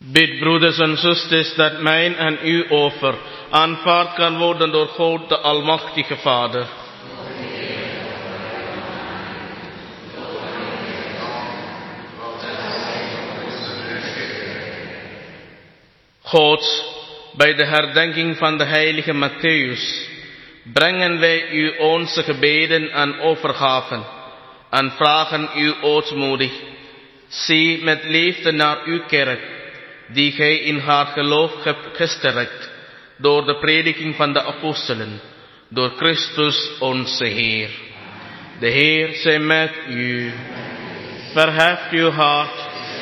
Bid, broeders en zusters, dat mijn en uw offer aanvaard kan worden door God, de Almachtige Vader. God, bij de herdenking van de heilige Matthäus brengen wij u onze gebeden en overgaven en vragen u ootmoedig: zie met liefde naar uw kerk, die gij in haar geloof hebt gesterkt, door de prediking van de apostelen, door Christus onze Heer. De Heer zij met u. Verheft uw hart.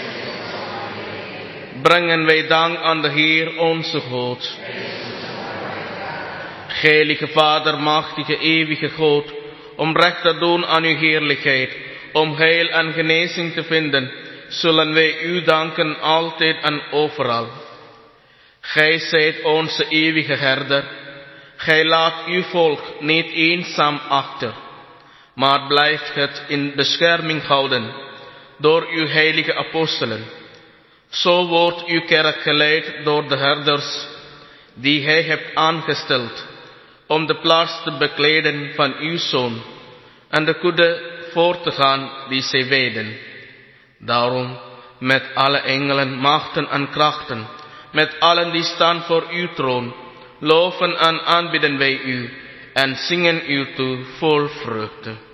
Brengen wij dank aan de Heer onze God. Heilige Vader, machtige, eeuwige God, om recht te doen aan uw heerlijkheid, om heil en genezing te vinden, zullen wij u danken altijd en overal. Gij zijt onze eeuwige herder. Gij laat uw volk niet eenzaam achter, maar blijft het in bescherming houden door uw heilige apostelen. Zo wordt uw kerk geleid door de herders die gij hebt aangesteld, om de plaats te bekleden van uw Zoon en de kudde voor te gaan die zij weiden. Daarom, met alle engelen, machten en krachten, met allen die staan voor uw troon, loven en aanbidden wij u en zingen u toe vol vreugde.